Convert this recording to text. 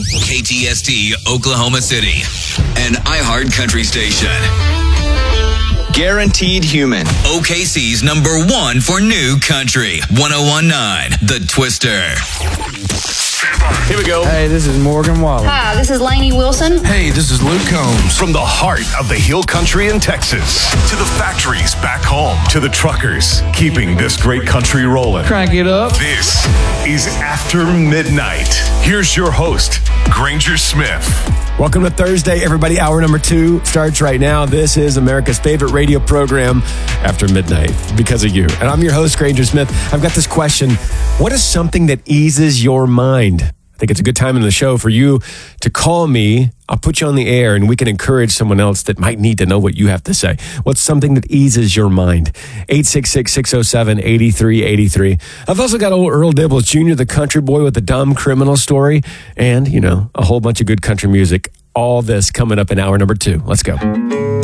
KTST, Oklahoma City. An iHeart Country station. Guaranteed Human. OKC's #1 for new country. 101.9 The Twister. Here we go. Hey, this is Morgan Wallen. Hi, this is Lainey Wilson. Hey, this is Luke Combs. From the heart of the Hill Country in Texas to the factories back home to the truckers keeping this great country rolling. Crank it up. This is After Midnight. Here's your host, Granger Smith. Welcome to Thursday, everybody. Hour number 2 starts right now. This is America's favorite radio program, After Midnight, because of you. And I'm your host, Granger Smith. I've got this question. What is something that eases your mind? I think it's a good time in the show for you to call me. I'll put you on the air and we can encourage someone else that might need to know what you have to say. What's something that eases your mind? 866-607-8383. I've also got old Earl Dibbles Jr., the country boy with the dumb criminal story, and, a whole bunch of good country music. All this coming up in hour number 2. Let's go.